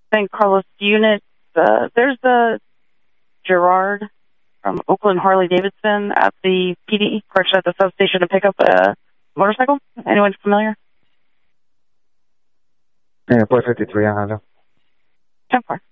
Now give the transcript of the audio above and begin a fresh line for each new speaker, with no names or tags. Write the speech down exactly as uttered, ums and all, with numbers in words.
Saint Carlos unit. Uh, there's the Gerard from Oakland Harley Davidson at the P D, correction, at the substation to pick up a motorcycle. Anyone familiar?
Yeah, four fifty-three, I have it.
ten four.